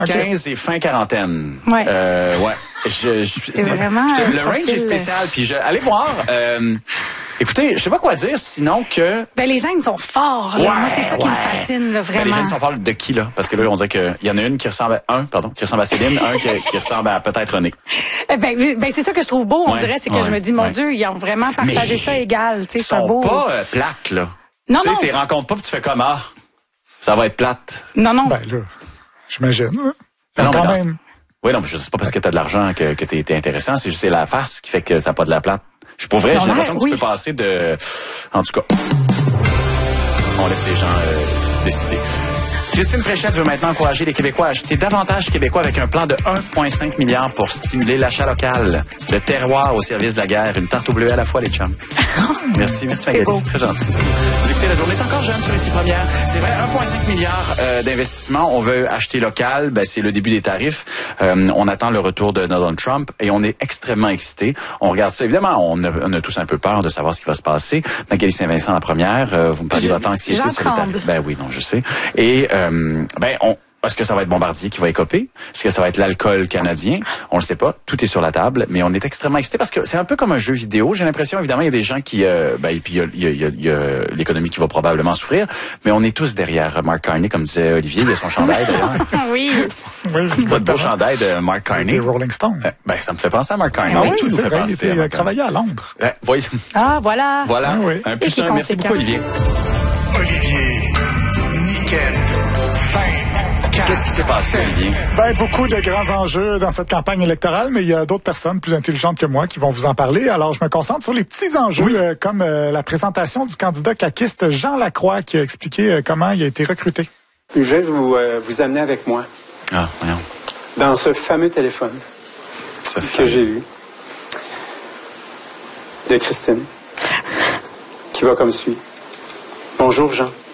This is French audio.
15 et fin quarantaine. Ouais. Ouais. C'est vraiment le range est spécial. Puis allez voir. Écoutez, je sais pas quoi dire sinon que... Ben, les gènes sont forts, là. Moi, c'est ça qui me fascine, là, vraiment. Ben, les gènes sont forts de qui, là? Parce que là, on dirait qu'il y en a une qui ressemble à Céline, un qui ressemble à peut-être René. Ben, c'est ça que je trouve beau, on dirait, c'est que je me dis, mon Dieu, ils ont vraiment partagé ça égal, tu sais, c'est beau. Ils sont pas plates, là. Non, non. Tu sais, tu rencontres pas puis tu fais comme, ça va être plate. Non. Ben, là, j'imagine, là. Ben non, quand même. Oui, non, mais je sais pas parce que t'as de l'argent que t'es intéressant, c'est juste la face qui fait que ça n'a pas de la plate. Je pour vrai, j'ai l'impression que tu peux passer de... En tout cas, on laisse les gens décider. Christine Fréchette veut maintenant encourager les Québécois à acheter davantage québécois avec un plan de 1,5 milliard pour stimuler l'achat local. Le terroir au service de la guerre. Une tarte au bleu à la fois, les chums. Merci Magali, c'est très gentil. Vous écoutez, la journée est encore jeune sur les 6 premières. C'est vrai, 1,5 milliard d'investissements. On veut acheter local. Ben, c'est le début des tarifs. On attend le retour de Donald Trump et on est extrêmement excités. On regarde ça. Évidemment, on a tous un peu peur de savoir ce qui va se passer. Magali Saint-Vincent, la première. Vous me parlez de votre anxiété sur les tarifs. Ben oui, non, je sais. Et est-ce que ça va être Bombardier qui va écoper? Est-ce que ça va être l'alcool canadien? On le sait pas. Tout est sur la table, mais on est extrêmement excités parce que c'est un peu comme un jeu vidéo. J'ai l'impression, évidemment, il y a des gens qui, et puis il y a l'économie qui va probablement souffrir, mais on est tous derrière Mark Carney, comme disait Olivier. Il a son chandail d'ailleurs. Oui. Votre beau chandail de Mark Carney. Des Rolling Stones. Ça me fait penser à Mark Carney. Ah oui, c'est vrai. Il était travaillé à Londres. Voilà. Voilà. Ah, oui. Un plus un. Merci beaucoup, Olivier. Olivier, Nickel, Qu'est-ce qui s'est passé, Olivier? Ben, beaucoup de grands enjeux dans cette campagne électorale, mais il y a d'autres personnes plus intelligentes que moi qui vont vous en parler. Alors, je me concentre sur les petits enjeux, comme la présentation du candidat caquiste Jean Lacroix qui a expliqué comment il a été recruté. Je vais vous amener avec moi. Ah, voyons. Dans ce fameux téléphone que j'ai eu de Christine, qui va comme suit. Bonjour, Jean.